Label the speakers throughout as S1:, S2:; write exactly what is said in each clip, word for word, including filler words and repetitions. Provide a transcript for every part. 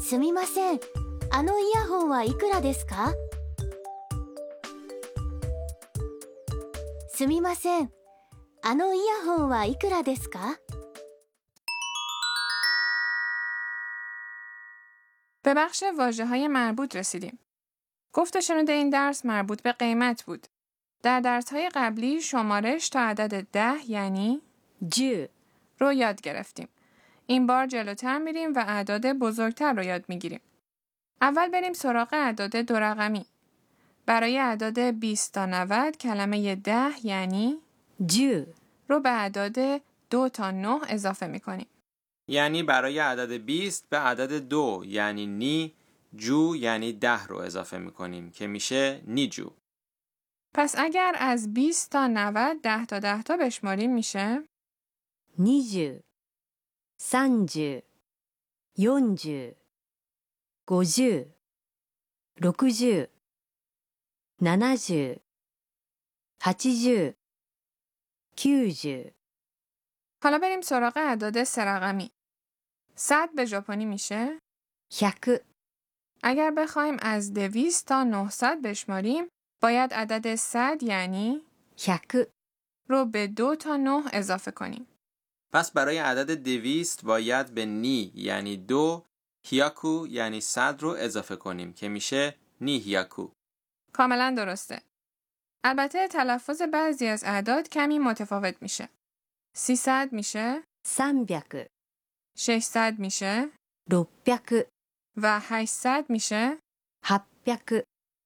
S1: すみません。あのイヤホンはいくらですか？すみません。あのイヤホンはいくらですか？
S2: به بخش واژه‌های مربوط رسیدیم. گفت و شنود این درس مربوط به قیمت بود. در درس‌های قبلی شمارش تا عدد ده یعنی
S3: جو
S2: رو یاد گرفتیم. این بار جلوتر میریم و اعداد بزرگتر رو یاد میگیریم. اول بریم سراغ اعداد دو رقمی. برای اعداد بیست تا نود کلمه ده یعنی
S3: جو
S2: رو به اعداد دو تا نه اضافه میکنیم.
S4: یعنی برای عدد بیست به عدد دو یعنی نی، جو یعنی ده رو اضافه میکنیم که میشه نیجو.
S2: پس اگر از بیست تا نود ده تا ده تا بشماریم میشه
S3: にじゅう、さんじゅう、よんじゅう、ごじゅう、ろくじゅう、ななじゅう、はちじゅう、きゅうじゅう。
S2: حالا بریم سراغ اعداد سه رقمی. صد به ژاپنی میشه
S3: 百
S2: اگر بخوایم از دویست تا نهصد بشماریم باید عدد صد یعنی
S3: 百
S2: رو به دو تا نه اضافه کنیم.
S4: پس برای عدد دویست باید به نی یعنی دو، هیاکو یعنی صد رو اضافه کنیم که میشه نی هیاکو.
S2: کاملا درسته. البته تلفظ بعضی از اعداد کمی متفاوت میشه. سیصد میشه
S3: 三百
S2: ششصد میشه
S3: 六百
S2: و هشتصد میشه
S3: 八百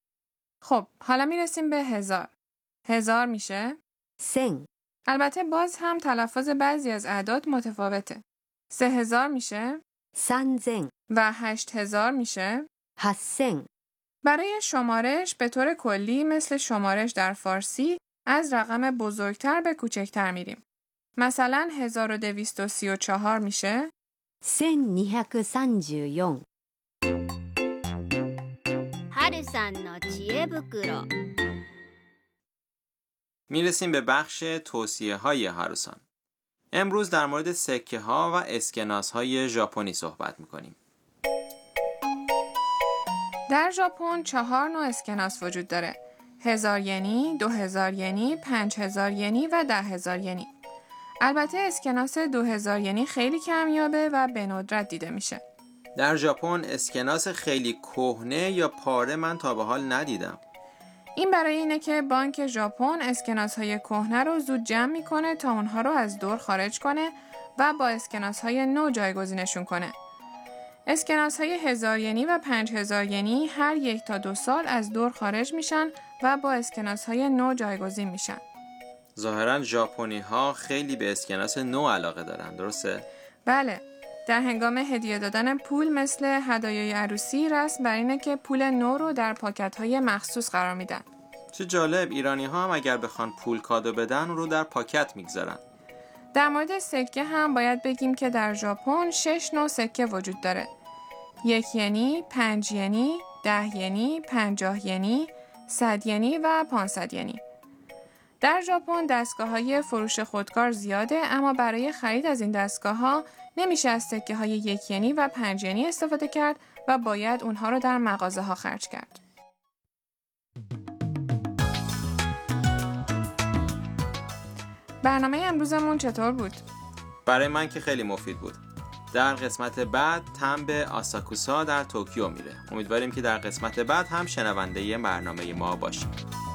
S2: خب حالا میرسیم به هزار. هزار میشه
S3: 千
S2: البته باز هم تلفظ بعضی از اعداد متفاوته. سه هزار میشه
S3: 三千
S2: و هشت هزار میشه
S3: 八千
S2: برای شمارش به طور کلی مثل شمارش در فارسی از رقم بزرگتر به کوچکتر میریم. مثلا هزار و دویست و سی و چهار میشه
S3: 千二百三十四
S1: はるさんの知恵袋
S4: میرسیم به بخش توصیه های هاروسان. امروز در مورد سکه ها و اسکناس های ژاپنی صحبت میکنیم.
S2: در ژاپن چهار نوع اسکناس وجود داره. هزار ینی، دو هزار ینی، پنج هزار ینی و ده هزار ینی. البته اسکناس دو هزار ینی خیلی کمیابه و به ندرت دیده میشه.
S4: در ژاپن اسکناس خیلی کهنه یا پاره من تا به حال ندیدم.
S2: این برای اینه که بانک ژاپن اسکناس‌های کهنه رو زود جمع میکنه تا اونها رو از دور خارج کنه و با اسکناس‌های نو جایگزینشون کنه. اسکناس‌های هزار ینی و پنج هزار ینی هر یک تا دو سال از دور خارج میشن و با اسکناس‌های نو جایگزین میشن.
S4: ظاهراً ژاپنی ها خیلی به اسکناس نو علاقه دارن، درسته؟
S2: بله، در هنگام هدیه دادن پول مثل هدایای عروسی رسم بر اینه که پول نو رو در پاکت‌های مخصوص قرار میدن.
S4: چه جالب، ایرانی ها هم اگر بخوان پول کادو بدن رو در پاکت میگذارن.
S2: در مورد سکه هم باید بگیم که در ژاپن شش نوع سکه وجود داره. یک ینی، پنج ینی، ده ینی، پنجاه ینی، صد ینی و پانصد ینی. در ژاپن دستگاه‌های فروش خودکار زیاده، اما برای خرید از این دستگاه‌ها نمیشه از سکه‌های یک ینی و پنج ینی استفاده کرد و باید اونها رو در مغازه‌ها خرج کرد. برنامه امروزمون چطور بود؟
S4: برای من که خیلی مفید بود. در قسمت بعد تم به آساکوسا در توکیو میره. امیدواریم که در قسمت بعد هم شنونده برنامه ما باشید.